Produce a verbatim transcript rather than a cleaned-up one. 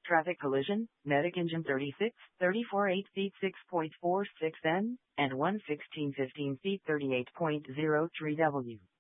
Traffic collision, Medic engine thirty-six, thirty-four eight feet six point four six N, and one sixteen fifteen feet thirty-eight point zero three W.